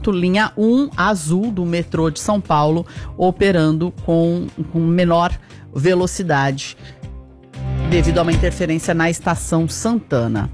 enquanto linha 1 azul do metrô de São Paulo operando com menor velocidade devido a uma interferência na estação Santana.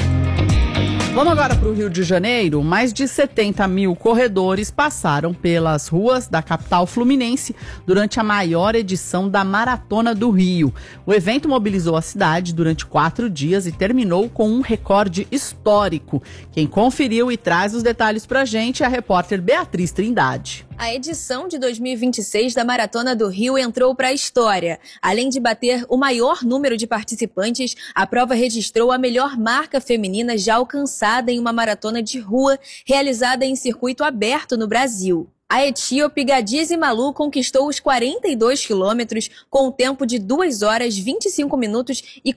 Vamos agora para o Rio de Janeiro. Mais de 70 mil corredores passaram pelas ruas da capital fluminense durante a maior edição da Maratona do Rio. O evento mobilizou a cidade durante 4 dias e terminou com um recorde histórico. Quem conferiu e traz os detalhes para a gente é a repórter Beatriz Trindade. A edição de 2026 da Maratona do Rio entrou para a história. Além de bater o maior número de participantes, a prova registrou a melhor marca feminina já alcançada em uma maratona de rua realizada em circuito aberto no Brasil. A etíope Gadize Malu conquistou os 42 quilômetros com o tempo de 2 horas, 25 minutos e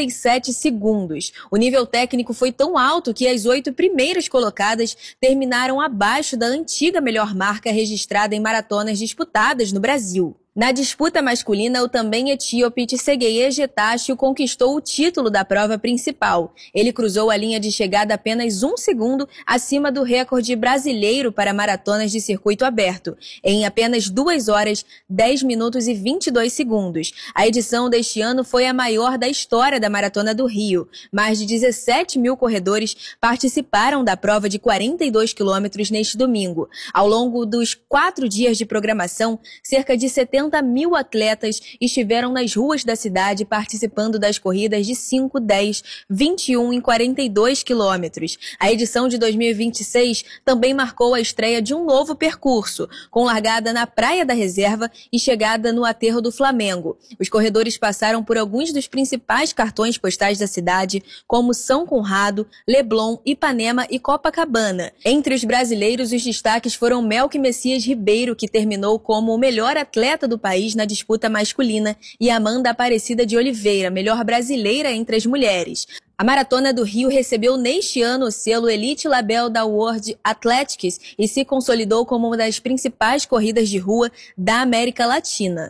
47 segundos. O nível técnico foi tão alto que as 8 primeiras colocadas terminaram abaixo da antiga melhor marca registrada em maratonas disputadas no Brasil. Na disputa masculina, o também etíope Tsegeye Getachew conquistou o título da prova principal. Ele cruzou a linha de chegada apenas 1 segundo acima do recorde brasileiro para maratonas de circuito aberto, em apenas 2 horas, 10 minutos e 22 segundos. A edição deste ano foi a maior da história da Maratona do Rio. Mais de 17 mil corredores participaram da prova de 42 quilômetros neste domingo. Ao longo dos 4 dias de programação, cerca de 70 mil atletas estiveram nas ruas da cidade participando das corridas de 5, 10, 21 e 42 quilômetros. A edição de 2026 também marcou a estreia de um novo percurso, com largada na Praia da Reserva e chegada no Aterro do Flamengo. Os corredores passaram por alguns dos principais cartões postais da cidade, como São Conrado, Leblon, Ipanema e Copacabana. Entre os brasileiros, os destaques foram Melque Messias Ribeiro, que terminou como o melhor atleta do país na disputa masculina, e Amanda Aparecida de Oliveira, melhor brasileira entre as mulheres. A Maratona do Rio recebeu neste ano o selo Elite Label da World Athletics e se consolidou como uma das principais corridas de rua da América Latina.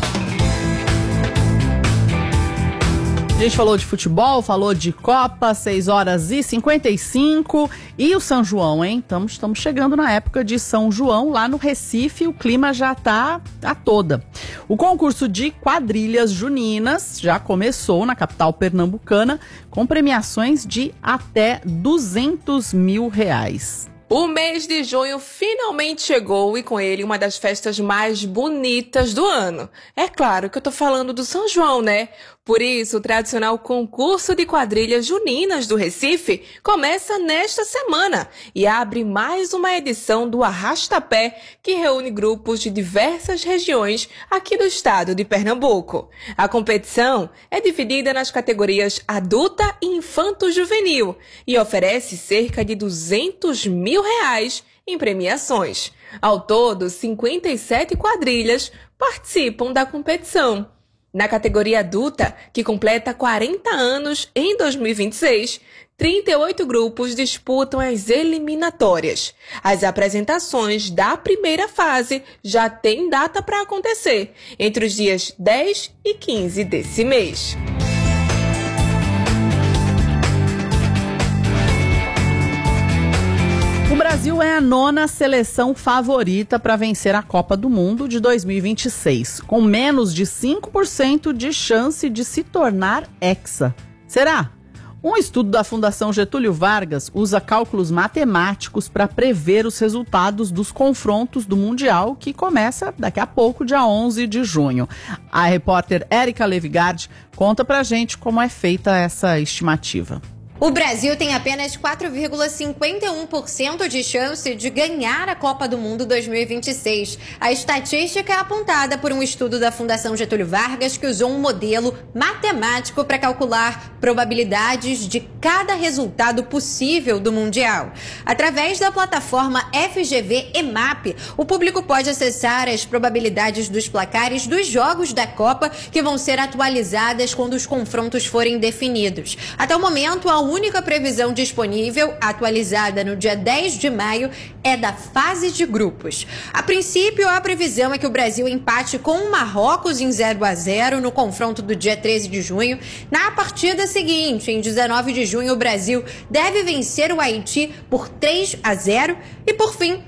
A gente falou de futebol, falou de Copa, 6 horas e 55. E o São João, hein? Estamos chegando na época de São João. Lá no Recife, o clima já tá a toda. O concurso de quadrilhas juninas já começou na capital pernambucana, com premiações de até R$200 mil. O mês de junho finalmente chegou e com ele uma das festas mais bonitas do ano. É claro que eu tô falando do São João, né? Por isso, o tradicional concurso de quadrilhas juninas do Recife começa nesta semana e abre mais uma edição do Arrasta-Pé, que reúne grupos de diversas regiões aqui do estado de Pernambuco. A competição é dividida nas categorias adulta e infanto-juvenil e oferece cerca de R$200 mil em premiações. Ao todo, 57 quadrilhas participam da competição. Na categoria adulta, que completa 40 anos em 2026, 38 grupos disputam as eliminatórias. As apresentações da primeira fase já têm data para acontecer, entre os dias 10 e 15 desse mês. O Brasil é a 9ª seleção favorita para vencer a Copa do Mundo de 2026, com menos de 5% de chance de se tornar hexa. Será? Um estudo da Fundação Getúlio Vargas usa cálculos matemáticos para prever os resultados dos confrontos do Mundial, que começa daqui a pouco, dia 11 de junho. A repórter Érica Levigard conta pra gente como é feita essa estimativa. O Brasil tem apenas 4,51% de chance de ganhar a Copa do Mundo 2026. A estatística é apontada por um estudo da Fundação Getúlio Vargas que usou um modelo matemático para calcular probabilidades de cada resultado possível do Mundial. Através da plataforma FGV EMAP, o público pode acessar as probabilidades dos placares dos jogos da Copa que vão ser atualizadas quando os confrontos forem definidos. Até o momento, a única previsão disponível, atualizada no dia 10 de maio, é da fase de grupos. A princípio, a previsão é que o Brasil empate com o Marrocos em 0-0 no confronto do dia 13 de junho. Na partida seguinte, em 19 de junho, o Brasil deve vencer o Haiti por 3-0 e, por fim,